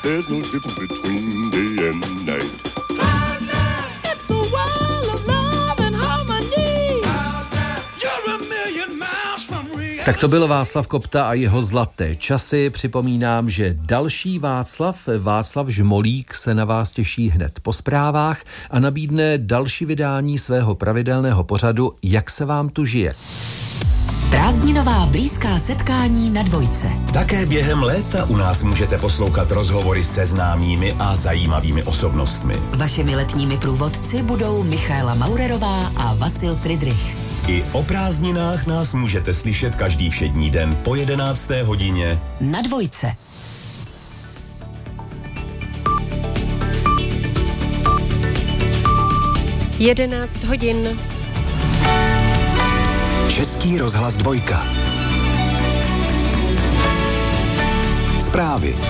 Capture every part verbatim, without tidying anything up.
There's no difference between day and night. It's a world of love and harmony. You're a million miles from reality. Tak to byl Václav Kopta a jeho zlaté časy. Připomínám, že další Václav, Václav Žmolík, se na vás těší hned po zprávách a nabídne další vydání svého pravidelného pořadu Jak se vám tu žije. Prázdninová blízká setkání na Dvojce. Také během léta u nás můžete poslouchat rozhovory se známými a zajímavými osobnostmi. Vašimi letními průvodci budou Michaela Maurerová a Vasil Friedrich. I o prázdninách nás můžete slyšet každý všední den po jedenácté hodině na Dvojce. jedenáct hodin. Český rozhlas Dvojka. Zprávy.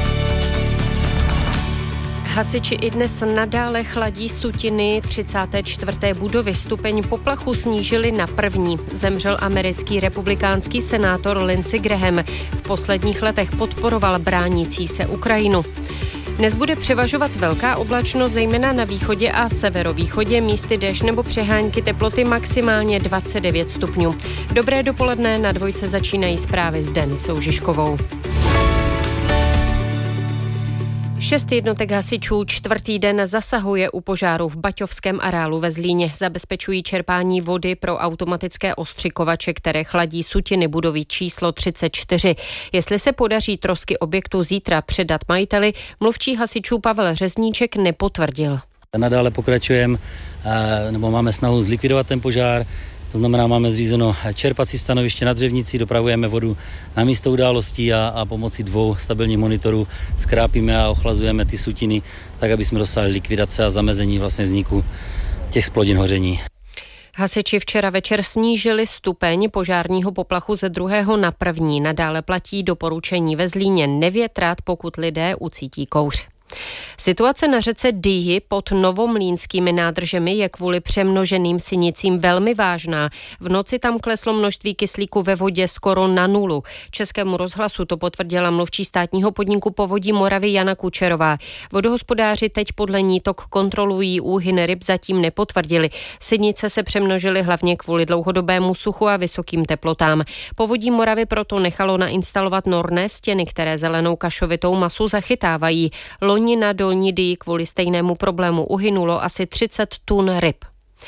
Hasiči i dnes nadále chladí sutiny třicáté čtvrté budovy. Stupeň poplachu snížili na první. Zemřel americký republikánský senátor Lindsey Graham. V posledních letech podporoval bránící se Ukrajinu. Dnes bude převažovat velká oblačnost, zejména na východě a severovýchodě, místy déšť nebo přehánky, teploty maximálně dvacet devět stupňů. Dobré dopoledne, na Dvojce začínají zprávy s Denisou Žižkovou. Šest jednotek hasičů čtvrtý den zasahuje u požáru v Baťovském areálu ve Zlíně. Zabezpečují čerpání vody pro automatické ostřikovače, které chladí sutiny budovy číslo třicet čtyři. Jestli se podaří trosky objektu zítra předat majiteli, mluvčí hasičů Pavel Řezníček nepotvrdil. Nadále pokračujeme, nebo máme snahu zlikvidovat ten požár. To znamená, máme zřízeno čerpací stanoviště na Dřevnici, dopravujeme vodu na místo událostí a, a pomocí dvou stabilních monitorů skrápíme a ochlazujeme ty sutiny, tak aby jsme dosáhli likvidace a zamezení vlastně vzniku těch splodin hoření. Hasiči včera večer snížili stupeň požárního poplachu ze druhého na první. Nadále platí doporučení ve Zlíně nevětrat, pokud lidé ucítí kouř. Situace na řece Dyji pod Novomlýnskými nádržemi je kvůli přemnoženým sinicím velmi vážná. V noci tam kleslo množství kyslíku ve vodě skoro na nulu. Českému rozhlasu to potvrdila mluvčí státního podniku Povodí Moravy Jana Kučerová. Vodohospodáři teď podle ní tok kontrolují, úhyny ryb zatím nepotvrdili. Sinice se přemnožily hlavně kvůli dlouhodobému suchu a vysokým teplotám. Povodí Moravy proto nechalo nainstalovat norné stěny, které zelenou kašovitou masu zachytávají. Loni na Dolní Dyji kvůli stejnému problému uhynulo asi třicet tun ryb.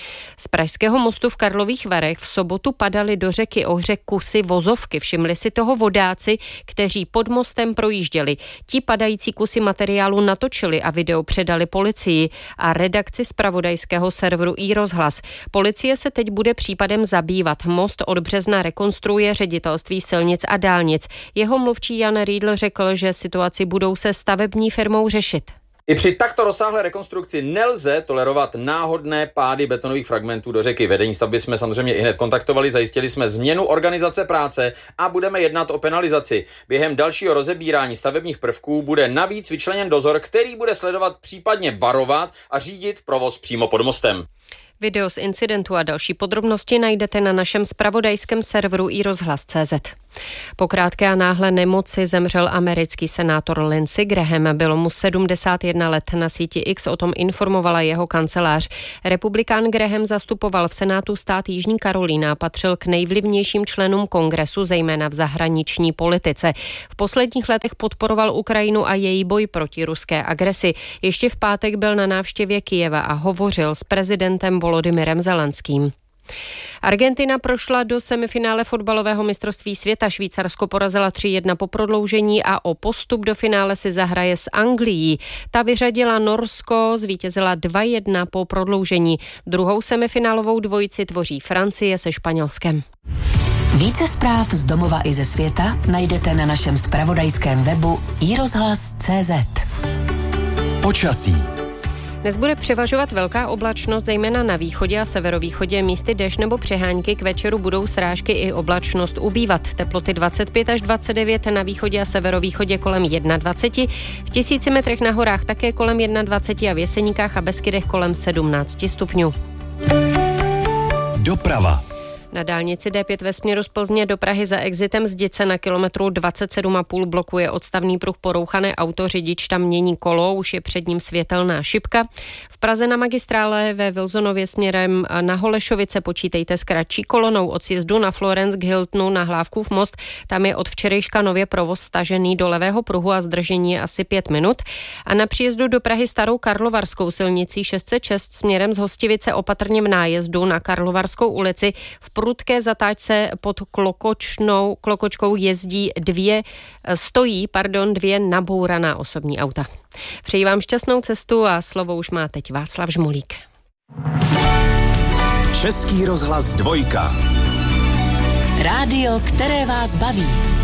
Z Pražského mostu v Karlových Varech v sobotu padaly do řeky Ohře kusy vozovky. Všimli si toho vodáci, kteří pod mostem projížděli. Ti padající kusy materiálu natočili a video předali policii a redakci zpravodajského serveru iRozhlas. Policie se teď bude případem zabývat. Most od března rekonstruuje Ředitelství silnic a dálnic. Jeho mluvčí Jan Riedl řekl, že situaci budou se stavební firmou řešit. I při takto rozsáhlé rekonstrukci nelze tolerovat náhodné pády betonových fragmentů do řeky. Vedení stavby jsme samozřejmě i hned kontaktovali, zajistili jsme změnu organizace práce a budeme jednat o penalizaci. Během dalšího rozebírání stavebních prvků bude navíc vyčleněn dozor, který bude sledovat, případně varovat a řídit provoz přímo pod mostem. Video z incidentu a další podrobnosti najdete na našem zpravodajském serveru iRozhlas tečka cé zet. Po krátké a náhlé nemoci zemřel americký senátor Lindsey Graham. Bylo mu sedmdesát jedna let. Na síti X o tom informovala jeho kancelář. Republikán Graham zastupoval v Senátu stát Jižní Karolína a patřil k nejvlivnějším členům kongresu, zejména v zahraniční politice. V posledních letech podporoval Ukrajinu a její boj proti ruské agresi. Ještě v pátek byl na návštěvě Kyjeva a hovořil s prezidentem Volodymyrem Zelenským. Argentina prošla do semifinále fotbalového mistrovství světa. Švýcarsko porazila tři jedna po prodloužení a o postup do finále si zahraje s Anglií. Ta vyřadila Norsko, zvítězila dva jedna po prodloužení. Druhou semifinálovou dvojici tvoří Francie se Španělskem. Více zpráv z domova i ze světa najdete na našem zpravodajském webu iRozhlas tečka cé zet. Počasí. Dnes bude převažovat velká oblačnost, zejména na východě a severovýchodě, místy déšť nebo přehánky. K večeru budou srážky i oblačnost ubývat. Teploty dvacet pět až dvacet devět, na východě a severovýchodě kolem dvacet jedna. V tisíci metrech na horách také kolem dvacet jedna a v Jeseníkách a Beskydech kolem sedmnáct stupňů. Doprava. Na dálnici D pět ve směru z Plzně do Prahy za exitem Zdice na kilometru dvacet sedm a půl blokuje odstavný pruh porouchané auto, řidič tam mění kolo, už je před ním světelná šipka. V Praze na magistrále ve Wilsonově směrem na Holešovice počítejte s kratší kolonou od sjezdu na Florence k Hiltonu na Hlávkův most. Tam je od včerejška nově provoz stažený do levého pruhu a zdržení je asi pět minut. A na příjezdu do Prahy starou karlovarskou silnicí šest set šest směrem z Hostivice opatrně v nájezdu na Karlovarskou ulici v prudké zatáčce pod Klokočnou, Klokočkou jezdí dvě, stojí, pardon, dvě nabouraná osobní auta. Přeji vám šťastnou cestu a slovo už má teď Václav Žmolík. Český rozhlas dvojka. Rádio, které vás baví.